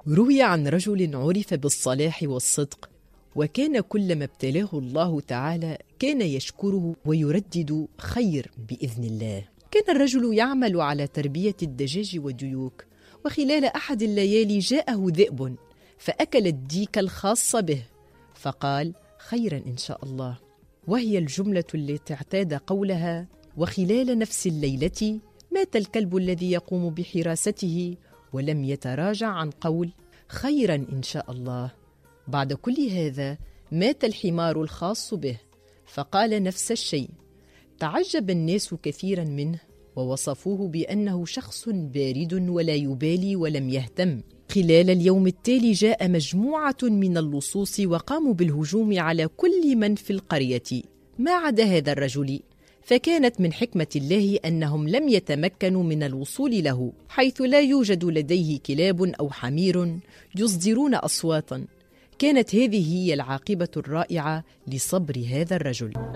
روي عن رجل عرف بالصلاح والصدق، وكان كلما ابتلاه الله تعالى كان يشكره ويردد خير بإذن الله. كان الرجل يعمل على تربية الدجاج والديوك، وخلال أحد الليالي جاءه ذئب فأكل الديك الخاص به، فقال: خيرا إن شاء الله. وهي الجملة التي اعتاد قولها. وخلال نفس الليلة مات الكلب الذي يقوم بحراسته، ولم يتراجع عن قول: خيرا إن شاء الله. بعد كل هذا مات الحمار الخاص به، فقال نفس الشيء. تعجب الناس كثيرا منه، ووصفوه بأنه شخص بارد ولا يبالي ولم يهتم. خلال اليوم التالي جاء مجموعة من اللصوص وقاموا بالهجوم على كل من في القرية ما عدا هذا الرجل، فكانت من حكمة الله أنهم لم يتمكنوا من الوصول له، حيث لا يوجد لديه كلاب أو حمير يصدرون أصواتا. كانت هذه هي العاقبة الرائعة لصبر هذا الرجل.